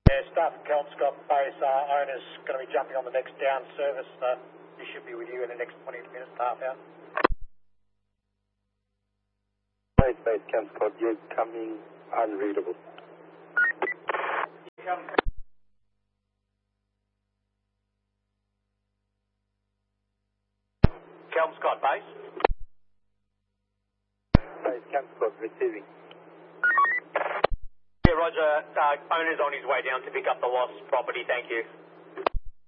Yeah, staff at Kelmscott Base, owners going to be jumping on the next down service. He should be with you in the next 20 minutes, half hour. Base Kelmscott, you're coming unreadable. Kelmscott Base. Base Kelmscott receiving. Yeah, Roger. Owner's on his way down to pick up the lost property. Thank you.